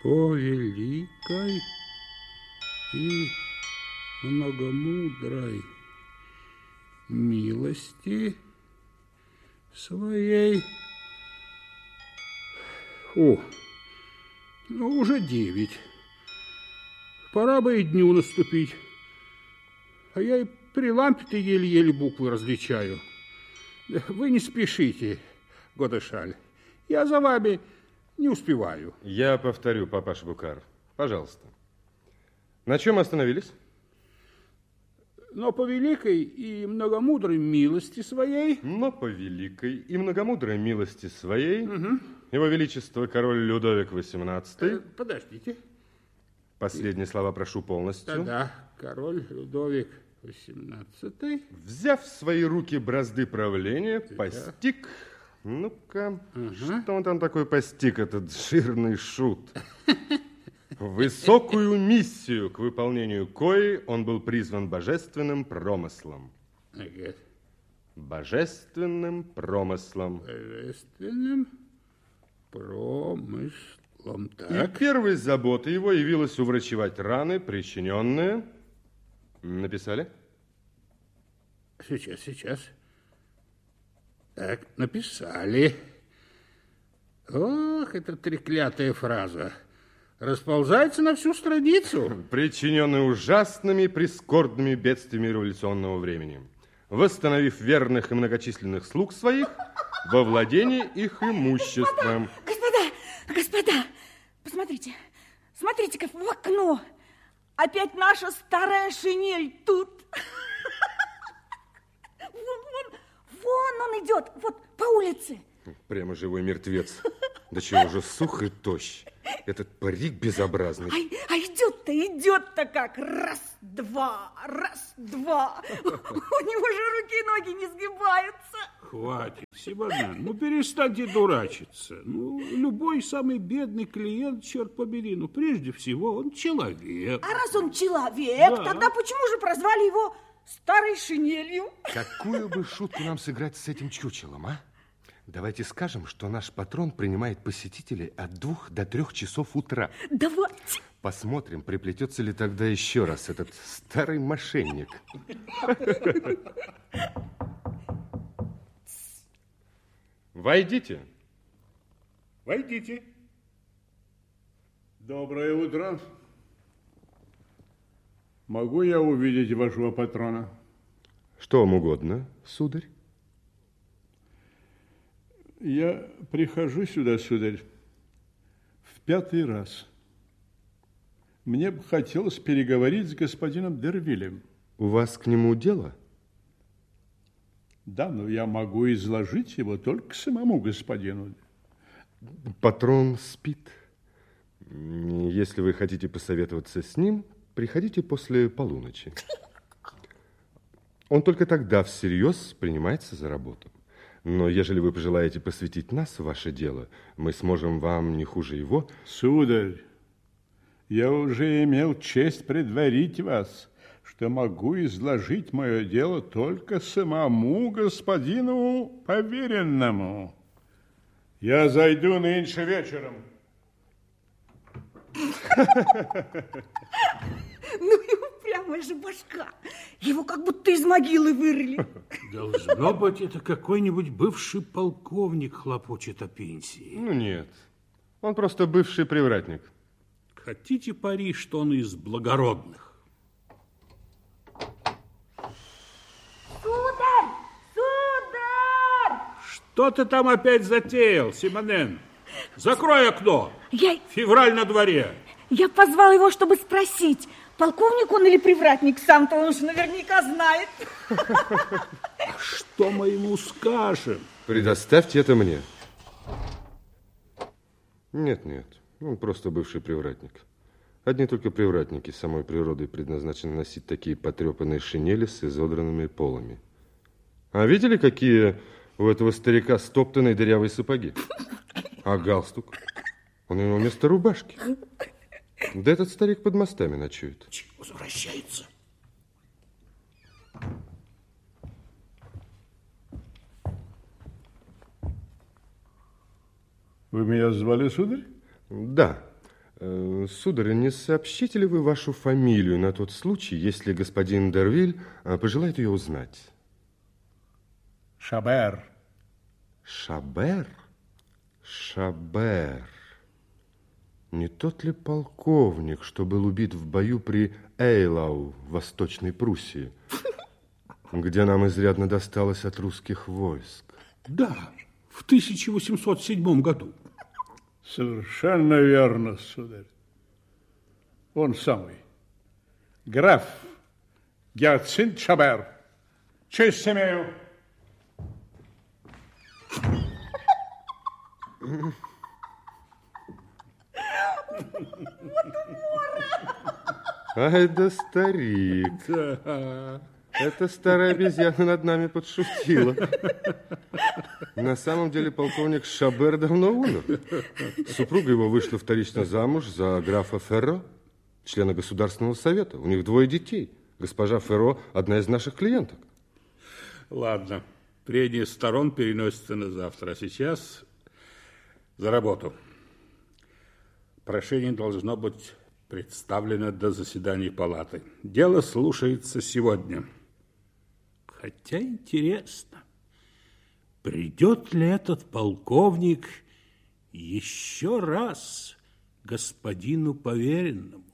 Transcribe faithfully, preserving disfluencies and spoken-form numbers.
По великой и многомудрой милости своей. О, ну уже девять. Пора бы и дню наступить. А я и при лампе-то еле-еле буквы различаю. Вы не спешите, Годешаль. Я за вами не успеваю. Я повторю, папаша Букар. Пожалуйста. На чем остановились? Но по великой и многомудрой милости своей... Но по великой и многомудрой милости своей... Угу. Его Величество король Людовик восемнадцатый... Э, подождите. Последние слова прошу полностью. Да, король Людовик восемнадцатый... Взяв в свои руки бразды правления, да. постиг... Ну-ка, угу. Что он там такой постиг, этот жирный шут? Высокую миссию, к выполнению коей он был призван божественным промыслом. Ага. Божественным промыслом. Божественным промыслом. Так. И первой заботой его явилось уврачевать раны, причиненные... Написали? Сейчас, сейчас. Так, написали. Ох, эта треклятая фраза. Расползается на всю страницу. Причиненные ужасными прискорбными бедствиями революционного времени, восстановив верных и многочисленных слуг своих во владении их имуществом. Господа, господа, посмотрите, смотрите-ка в окно. Опять наша старая шинель тут. Вон, вон, вон он идет, вот по улице. Прямо живой мертвец. Да чего же сух и тощ. Этот парик безобразный. А, а идет-то, идет-то как. Раз, два, раз, два. У него же руки и ноги не сгибаются. Хватит, Симонен, ну перестаньте дурачиться. Ну, любой самый бедный клиент, черт побери, ну прежде всего он человек. А раз он человек, да. Тогда почему же прозвали его старой шинелью? Какую бы шутку нам сыграть с этим чучелом, а? Давайте скажем, что наш патрон принимает посетителей от двух до трех часов утра. Давайте. Посмотрим, приплетется ли тогда еще раз этот старый мошенник. Войдите. Войдите. Доброе утро. Могу я увидеть вашего патрона? Что вам угодно, сударь? Я прихожу сюда, сударь, в пятый раз. Мне бы хотелось переговорить с господином Дервилем. У вас к нему дело? Да, но я могу изложить его только самому господину. Патрон спит. Если вы хотите посоветоваться с ним, приходите после полуночи. Он только тогда всерьез принимается за работу. Но ежели вы пожелаете посвятить нас в ваше дело, мы сможем вам не хуже его... Сударь, я уже имел честь предварить вас, что могу изложить мое дело только самому господину поверенному. Я зайду нынче вечером. Ну и упрямая же башка. Его как будто из могилы вырыли. Должно быть, это какой-нибудь бывший полковник хлопочет о пенсии. Ну нет, он просто бывший привратник. Хотите пари, что он из благородных? Сударь! Сударь! Что ты там опять затеял, Симонен? Закрой окно. Я... Февраль на дворе. Я позвал его, чтобы спросить, полковник он или привратник, сам-то он же наверняка знает. А что мы ему скажем? Предоставьте это мне. Нет, нет, он просто бывший привратник. Одни только привратники самой природой предназначены носить такие потрепанные шинели с изодранными полами. А видели, какие у этого старика стоптанные дырявые сапоги? А галстук? Он ему вместо рубашки. Да этот старик под мостами ночует. Возвращается. Вы меня звали, сударь? Да. Э, сударь, не сообщите ли вы вашу фамилию на тот случай, если господин Дервиль э, пожелает ее узнать? Шабер. Шабер? Шабер. Не тот ли полковник, что был убит в бою при Эйлау в Восточной Пруссии, где нам изрядно досталось от русских войск? Да, в тысяча восемьсот седьмом году. Совершенно верно, сударь. Он самый. Граф Гиацинт Шабер. Честь имею. Ай да старик. Да. Эта старая обезьяна над нами подшутила. На самом деле полковник Шабер давно умер. Супруга его вышла вторично замуж за графа Ферро, члена Государственного совета. У них двое детей. Госпожа Ферро – одна из наших клиенток. Ладно, прения сторон переносятся на завтра. А сейчас за работу. Прошение должно быть представлено до заседания палаты. Дело слушается сегодня. Хотя интересно, придет ли этот полковник еще раз господину поверенному?